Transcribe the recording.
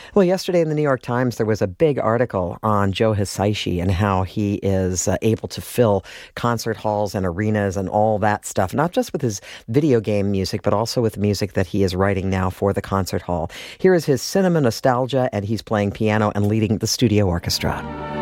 Well, yesterday in the New York Times, there was a big article on Joe Hisaishi and how he is able to fill concert halls and arenas and all that stuff, not just with his video game music, but also with music that he is writing now for the concert hall. Here is his cinema nostalgia, and he's playing piano and leading the studio orchestra.